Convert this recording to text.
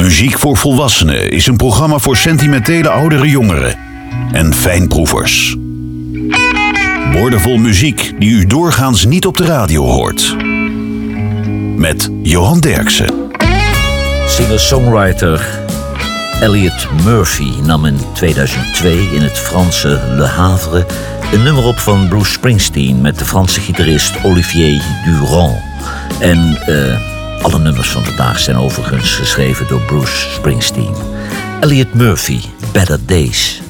Muziek voor Volwassenen is een programma voor sentimentele oudere jongeren en fijnproevers. Woordenvol muziek die u doorgaans niet op de radio hoort. Met Johan Derksen. Singer-songwriter Elliot Murphy nam in 2002 in het Franse Le Havre een nummer op van Bruce Springsteen met de Franse gitarist Olivier Durand. En alle nummers van vandaag zijn overigens geschreven door Bruce Springsteen. Elliot Murphy, Better Days.